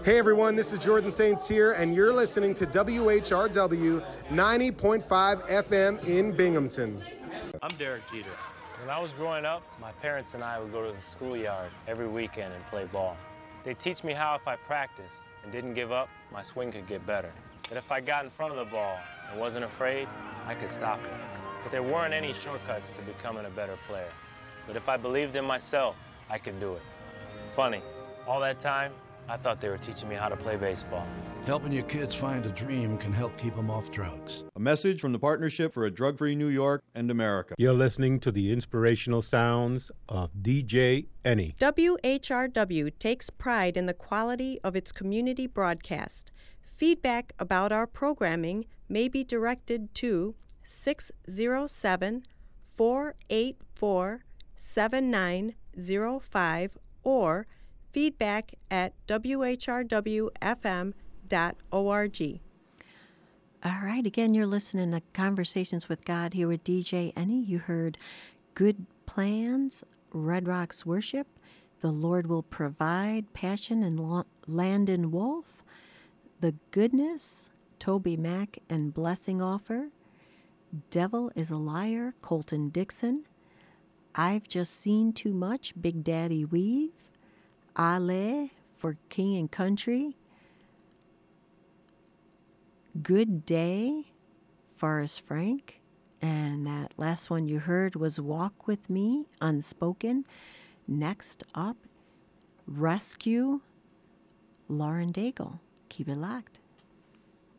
Hey everyone, this is Jordan St. Cyr, and you're listening to WHRW 90.5 FM in Binghamton. I'm Derek Jeter. When I was growing up, my parents and I would go to the schoolyard every weekend and play ball. They teach me how if I practiced and didn't give up, my swing could get better. That if I got in front of the ball and wasn't afraid, I could stop it. But there weren't any shortcuts to becoming a better player. But if I believed in myself, I could do it. Funny, all that time, I thought they were teaching me how to play baseball. Helping your kids find a dream can help keep them off drugs. A message from the Partnership for a Drug-Free New York and America. You're listening to the inspirational sounds of DJ Eni. WHRW takes pride in the quality of its community broadcast. Feedback about our programming may be directed to 607-484-7905 or feedback at whrwfm.org. All right, again, you're listening to Conversations with God here with DJ Eni. You heard Good Plans, Red Rocks Worship, The Lord Will Provide, Passion and Landon Wolf, The Goodness, Toby Mack and Blessing Offer, Devil is a Liar, Colton Dixon, I've Just Seen Too Much, Big Daddy Weave, Ale for King and Country, Good Day, Forrest Frank, and that last one you heard was Walk With Me, Unspoken. Next up, Rescue, Lauren Daigle. Keep it locked.